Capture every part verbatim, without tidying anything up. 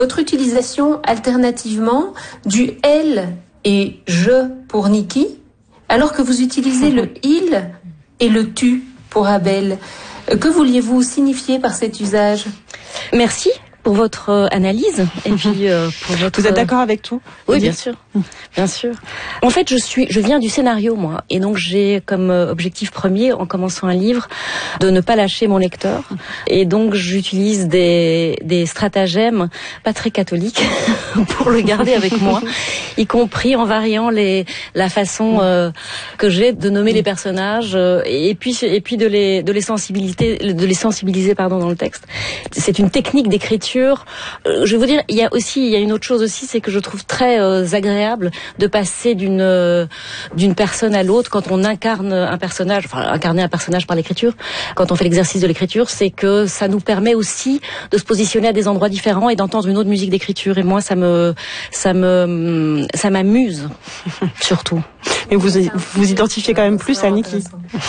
Votre utilisation alternativement du elle et je pour Niki, alors que vous utilisez le il et le tu pour Abel. Que vouliez-vous signifier par cet usage ? Merci pour votre euh, analyse et puis euh, pour votre. Vous êtes d'accord avec tout ? Oui, bien sûr, bien sûr. En fait, je suis, je viens du scénario moi, et donc j'ai comme euh, objectif premier, en commençant un livre, de ne pas lâcher mon lecteur, et donc j'utilise des des stratagèmes pas très catholiques pour le garder avec moi, y compris en variant les la façon euh, que j'ai de nommer les personnages, euh, et puis et puis de les de les sensibiliser de les sensibiliser pardon dans le texte. C'est une technique d'écriture. Euh, je vais vous dire, il y a aussi, il y a une autre chose aussi, c'est que je trouve très euh, agréable de passer d'une euh, d'une personne à l'autre quand on incarne un personnage, enfin incarner un personnage par l'écriture. Quand on fait l'exercice de l'écriture, c'est que ça nous permet aussi de se positionner à des endroits différents et d'entendre une autre musique d'écriture. Et moi, ça me ça me ça m'amuse surtout. Mais vous vous identifiez quand même plus à Niki.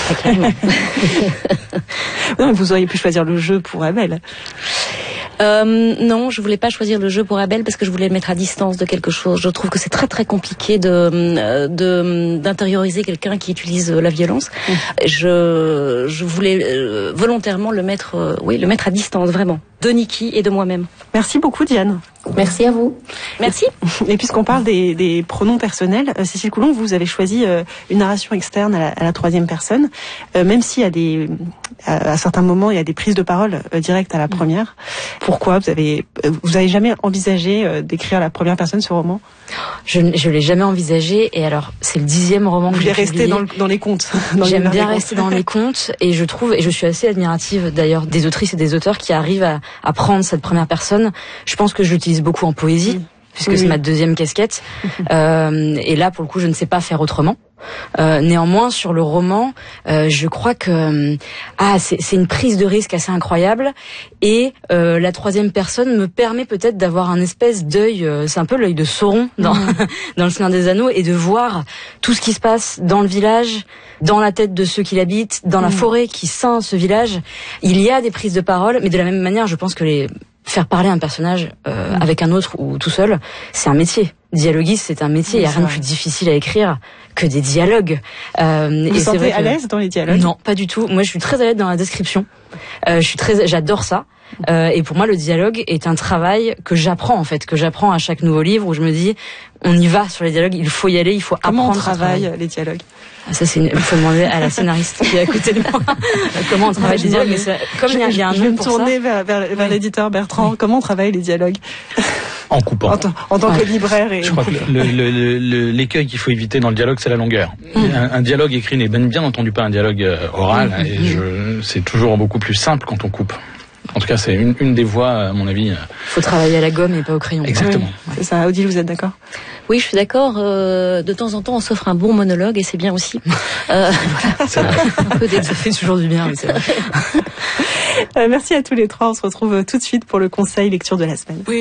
Non, mais vous auriez pu choisir le jeu pour Abel. Euh, non, je voulais pas choisir le jeu pour Abel parce que je voulais le mettre à distance de quelque chose. Je trouve que c'est très très compliqué de de d'intérioriser quelqu'un qui utilise la violence. Mmh. Je je voulais euh, volontairement le mettre euh, oui, le mettre à distance vraiment de Niki et de moi-même. Merci beaucoup Diane. Merci à vous. Merci. Et puisqu'on parle des, des pronoms personnels, euh, Cécile Coulon, vous avez choisi euh, une narration externe à la, à la troisième personne, euh, même s'il y a des, à, à certains moments, il y a des prises de parole euh, directes à la première. Pourquoi vous avez, euh, vous avez jamais envisagé euh, d'écrire à la première personne ce roman ? Je je l'ai jamais envisagé, et alors c'est le dixième roman que vous j'ai voulez rester dans, le, dans les contes. Dans J'aime bien les rester dans les contes, et je trouve, et je suis assez admirative d'ailleurs des autrices et des auteurs qui arrivent à, à prendre cette première personne. Je pense que je l'utilise beaucoup en poésie, mmh. puisque oui, c'est oui. ma deuxième casquette. euh, et là, pour le coup, je ne sais pas faire autrement. Euh, néanmoins, sur le roman, euh, je crois que ah, c'est, c'est une prise de risque assez incroyable, et euh, la troisième personne me permet peut-être d'avoir un espèce d'œil, euh, c'est un peu l'œil de Sauron dans mmh. dans le Seigneur des Anneaux, et de voir tout ce qui se passe dans le village, dans la tête de ceux qui l'habitent, dans mmh. la forêt qui ceint ce village. Il y a des prises de parole, mais de la même manière, je pense que les faire parler un personnage euh, mmh. avec un autre ou tout seul, c'est un métier. Dialoguiste, c'est un métier. Il n'y a rien de plus difficile à écrire que des dialogues. Euh, vous et vous sentez vrai à que... l'aise dans les dialogues ? Non, pas du tout. Moi, je suis très à l'aise dans la description. Euh, je suis très, j'adore ça. Euh, et pour moi, le dialogue est un travail que j'apprends en fait, que j'apprends à chaque nouveau livre où je me dis, on y va sur les dialogues, il faut y aller, il faut Comment apprendre. Comment on travaille les dialogues ? Ça, c'est une... il faut demander à la scénariste qui est à côté de moi comment on travaille les dialogues. Mais c'est... comme il y a, il y a un je vais nom me pour tourner ça... vers, vers, vers oui. l'éditeur Bertrand. Oui. Comment on travaille les dialogues ? En coupant. En, t- en tant ouais. que libraire. Et je crois que le, le, le, le, l'écueil qu'il faut éviter dans le dialogue, c'est la longueur. Mmh. Un, un dialogue écrit n'est bien entendu pas un dialogue euh, oral, mmh. et je, c'est toujours beaucoup plus simple quand on coupe. En tout cas, c'est une, une des voies, à mon avis. Il faut travailler à la gomme et pas au crayon. Exactement. Oui, c'est ça. Odile, vous êtes d'accord ? Oui, je suis d'accord. Euh, de temps en temps, on s'offre un bon monologue et c'est bien aussi. Euh, voilà. C'est vrai. Un peu ça fait toujours du bien. Mais c'est vrai. euh, merci à tous les trois. On se retrouve tout de suite pour le conseil lecture de la semaine. Oui.